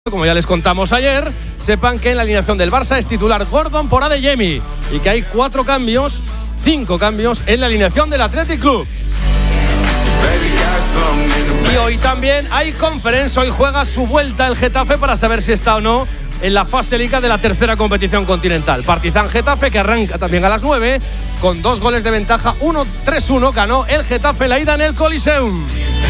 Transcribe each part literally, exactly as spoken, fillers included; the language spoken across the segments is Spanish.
Como ya les contamos ayer, sepan que en la alineación del Barça es titular Gordon por Adeyemi y que hay cuatro cambios, cinco cambios en la alineación del Athletic Club. Y hoy también hay conference, hoy juega su vuelta el Getafe para saber si está o no en la fase liga de la tercera competición continental. Partizan Getafe, que arranca también a las nueve, con dos goles de ventaja, uno tres uno, ganó el Getafe la ida en el Coliseum.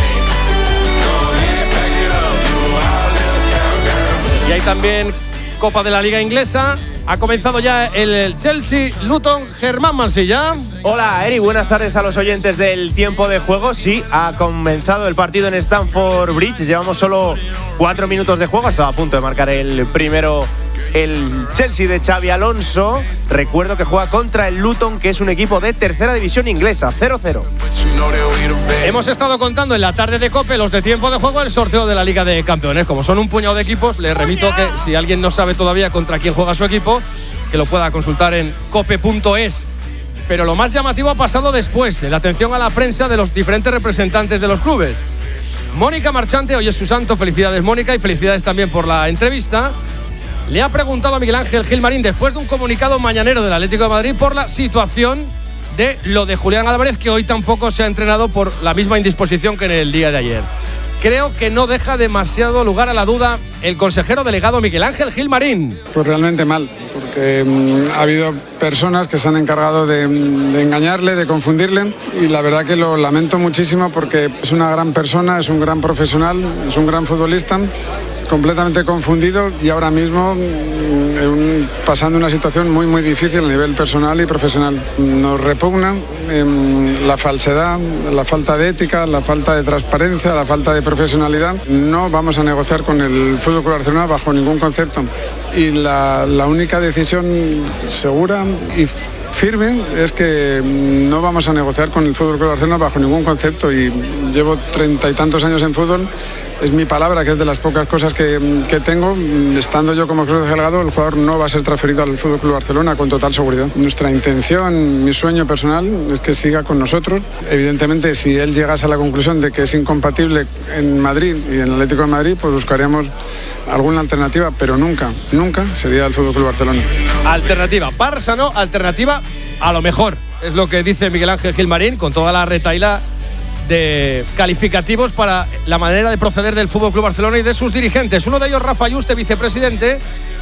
Y hay también Copa de la Liga Inglesa. Ha comenzado ya el Chelsea Luton. Germán Mansilla. Hola, Eri, buenas tardes a los oyentes del tiempo de juego. Sí, ha comenzado el partido en Stamford Bridge. Llevamos solo cuatro minutos de juego. Estaba a punto de marcar el primero el Chelsea de Xabi Alonso. Recuerdo que juega contra el Luton, que es un equipo de tercera división inglesa. cero cero. Hemos estado contando en la tarde de COPE, los de tiempo de juego, el sorteo de la Liga de Campeones. Como son un puñado de equipos, les remito que si alguien no sabe todavía contra quién juega su equipo, que lo pueda consultar en cope punto es. Pero lo más llamativo ha pasado después, en la atención a la prensa de los diferentes representantes de los clubes. Mónica Marchante, hoy es su santo, felicidades Mónica, y felicidades también por la entrevista. Le ha preguntado a Miguel Ángel Gilmarín, después de un comunicado mañanero del Atlético de Madrid, por la situación de lo de Julián Álvarez, que hoy tampoco se ha entrenado por la misma indisposición que en el día de ayer. Creo que no deja demasiado lugar a la duda el consejero delegado Miguel Ángel Gilmarín. Pues realmente mal, porque mmm, ha habido personas que se han encargado de, de engañarle, de confundirle, y la verdad que lo lamento muchísimo porque es una gran persona, es un gran profesional, es un gran futbolista, completamente confundido y ahora mismo mmm, pasando una situación muy muy difícil a nivel personal y profesional. Nos repugna mmm, la falsedad, la falta de ética, la falta de transparencia, la falta de profesionalidad. No vamos a negociar con el F C Barcelona bajo ningún concepto, y la, la única decisión segura y firme es que no vamos a negociar con el F C Barcelona bajo ningún concepto, y llevo treinta y tantos años en fútbol. Es mi palabra, que es de las pocas cosas que, que tengo. Estando yo como consejero delegado, el jugador no va a ser transferido al F C Barcelona con total seguridad. Nuestra intención, mi sueño personal, es que siga con nosotros. Evidentemente, si él llegase a la conclusión de que es incompatible en Madrid y en el Atlético de Madrid, pues buscaríamos alguna alternativa, pero nunca, nunca sería el F C Barcelona. Alternativa, Barça no, alternativa a lo mejor. Es lo que dice Miguel Ángel Gilmarín, con toda la retahíla de calificativos para la manera de proceder del F C Barcelona y de sus dirigentes. Uno de ellos, Rafa Yuste, vicepresidente,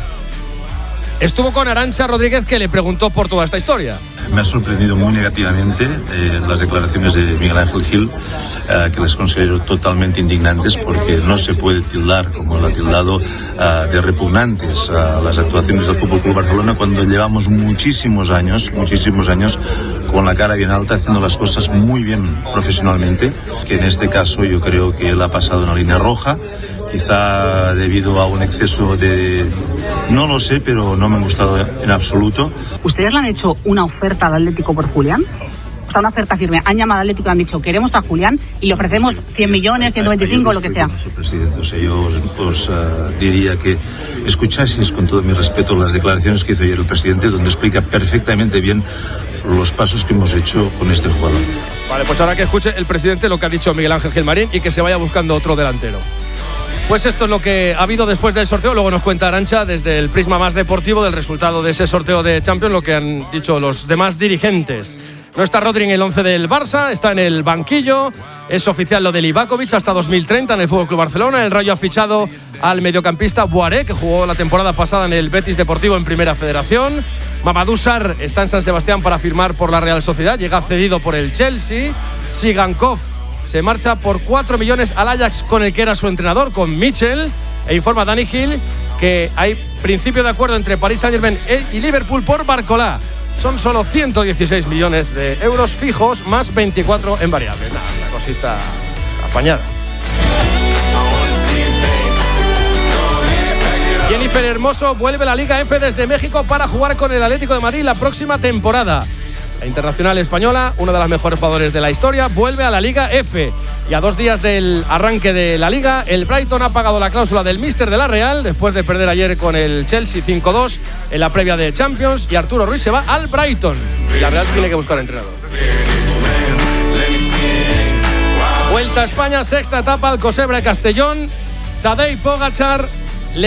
estuvo con Arantxa Rodríguez, que le preguntó por toda esta historia. Me ha sorprendido muy negativamente eh, las declaraciones de Miguel Ángel Gil, eh, que les considero totalmente indignantes, porque no se puede tildar, como lo ha tildado, eh, de repugnantes a las actuaciones del F C Barcelona cuando llevamos muchísimos años, muchísimos años con la cara bien alta, haciendo las cosas muy bien profesionalmente, que en este caso yo creo que él ha pasado una línea roja, quizá debido a un exceso de... no lo sé, pero no me ha gustado en absoluto. ¿Ustedes le han hecho una oferta al Atlético por Julián? O sea, una oferta firme. Han llamado al Atlético y han dicho, queremos a Julián y le ofrecemos cien millones, ciento veinticinco, lo que sea. Señor presidente, o sea, yo os uh, diría que escuchaseis con todo mi respeto las declaraciones que hizo ayer el presidente, donde explica perfectamente bien los pasos que hemos hecho con este jugador. Vale, pues ahora que escuche el presidente lo que ha dicho Miguel Ángel Gilmarín y que se vaya buscando otro delantero. Pues esto es lo que ha habido después del sorteo. Luego nos cuenta Arantxa desde el prisma más deportivo del resultado de ese sorteo de Champions, lo que han dicho los demás dirigentes. No está Rodri en el once del Barça, está en el banquillo. Es oficial lo de Livakovic hasta dos mil treinta en el F C Barcelona. El Rayo ha fichado al mediocampista Boiré, que jugó la temporada pasada en el Betis Deportivo en Primera Federación. Mamadou Sarr está en San Sebastián para firmar por la Real Sociedad. Llega cedido por el Chelsea. Sigankov se marcha por cuatro millones al Ajax, con el que era su entrenador, con Mitchell. E informa Dani Gil que hay principio de acuerdo entre Paris Saint-Germain y Liverpool por Barcola. Son solo ciento dieciséis millones de euros fijos más veinticuatro en variables. Nada, una cosita apañada. Jennifer Hermoso vuelve a la Liga F desde México para jugar con el Atlético de Madrid la próxima temporada. La internacional española, uno de los mejores jugadores de la historia, vuelve a la Liga F. Y a dos días del arranque de la Liga, el Brighton ha pagado la cláusula del míster de la Real después de perder ayer con el Chelsea cinco dos en la previa de Champions, y Arturo Ruiz se va al Brighton. Y la Real tiene que buscar entrenador. Vuelta a España, sexta etapa, Alcosebra y Castellón. Tadej Pogačar